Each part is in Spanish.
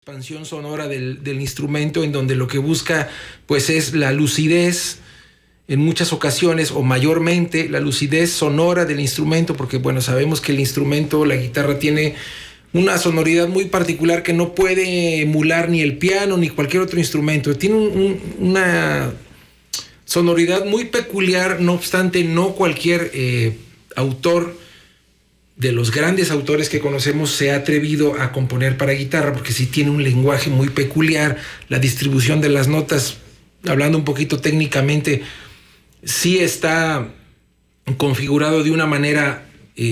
expansión sonora del instrumento, en donde lo que busca pues es la lucidez en muchas ocasiones, o mayormente la lucidez sonora del instrumento, porque bueno, sabemos que el instrumento, la guitarra, tiene una sonoridad muy particular que no puede emular ni el piano ni cualquier otro instrumento. Tiene una sonoridad muy peculiar. No obstante, no cualquier autor de los grandes autores que conocemos se ha atrevido a componer para guitarra, porque sí tiene un lenguaje muy peculiar. La distribución de las notas, hablando un poquito técnicamente, sí está configurado de una manera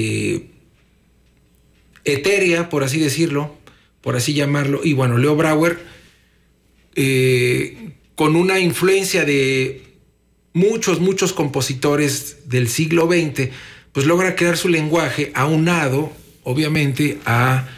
etérea, por así decirlo, por así llamarlo. Y bueno, Leo Brouwer, con una influencia de muchos compositores del siglo XX, pues logra crear su lenguaje aunado, obviamente, a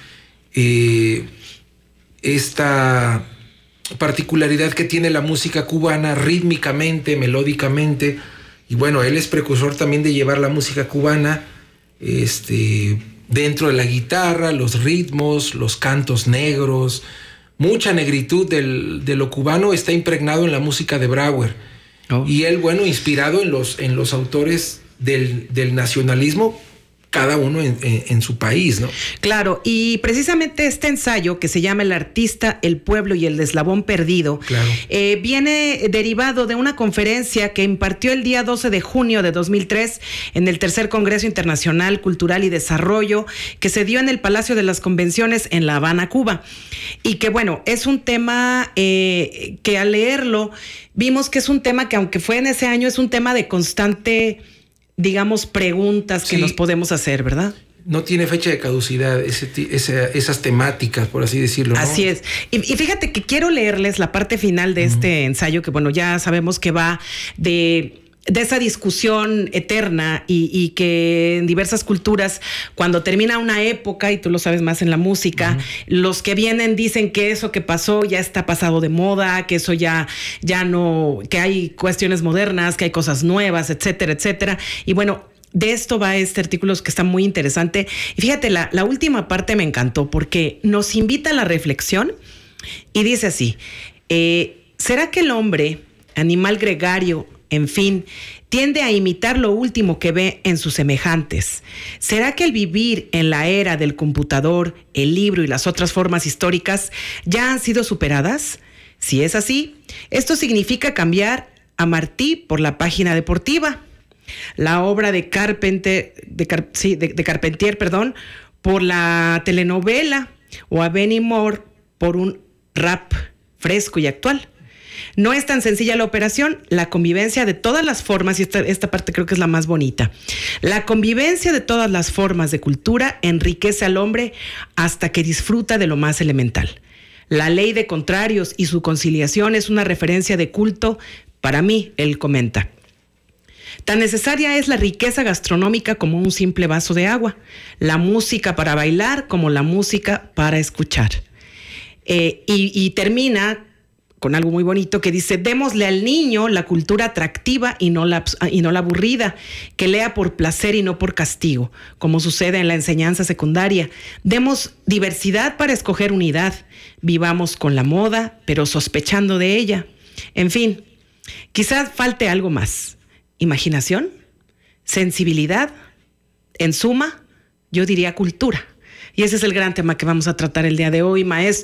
esta particularidad que tiene la música cubana rítmicamente, melódicamente. Y bueno, él es precursor también de llevar la música cubana dentro de la guitarra, los ritmos, los cantos negros. Mucha negritud de lo cubano está impregnado en la música de Brouwer. Oh. Y él, bueno, inspirado en los autores del nacionalismo, cada uno en su país, ¿no? Claro, y precisamente este ensayo, que se llama El artista, el pueblo y el eslabón perdido, claro, viene derivado de una conferencia que impartió el día 12 de junio de 2003 en el Tercer Congreso Internacional Cultural y Desarrollo, que se dio en el Palacio de las Convenciones en La Habana, Cuba. Y que, bueno, es un tema que al leerlo vimos que es un tema que, aunque fue en ese año, es un tema de constante, digamos, preguntas que nos podemos hacer, ¿verdad? No tiene fecha de caducidad esas temáticas, por así decirlo, ¿no? Así es. Y fíjate que quiero leerles la parte final de este ensayo, que bueno, ya sabemos que va de esa discusión eterna y que en diversas culturas, cuando termina una época, y tú lo sabes más en la música, los que vienen dicen que eso que pasó ya está pasado de moda, que eso ya no, que hay cuestiones modernas, que hay cosas nuevas, etcétera, etcétera. Y bueno, de esto va este artículo, que está muy interesante. Y fíjate, la última parte me encantó, porque nos invita a la reflexión y dice así: ¿será que el hombre, animal gregario, en fin, tiende a imitar lo último que ve en sus semejantes? ¿Será que el vivir en la era del computador, el libro y las otras formas históricas ya han sido superadas? Si es así, esto significa cambiar a Martí por la página deportiva, la obra de Carpentier, por la telenovela, o a Benny Moore por un rap fresco y actual. No es tan sencilla la operación. La convivencia de todas las formas, y esta parte creo que es la más bonita, la convivencia de todas las formas de cultura enriquece al hombre hasta que disfruta de lo más elemental. La ley de contrarios y su conciliación es una referencia de culto. Para mí, él comenta: tan necesaria es la riqueza gastronómica como un simple vaso de agua, la música para bailar como la música para escuchar. Y termina con algo muy bonito que dice: démosle al niño la cultura atractiva y no la aburrida, que lea por placer y no por castigo, como sucede en la enseñanza secundaria. Demos diversidad para escoger unidad. Vivamos con la moda, pero sospechando de ella. En fin, quizás falte algo más. Imaginación, sensibilidad, en suma, yo diría cultura. Y ese es el gran tema que vamos a tratar el día de hoy, maestro.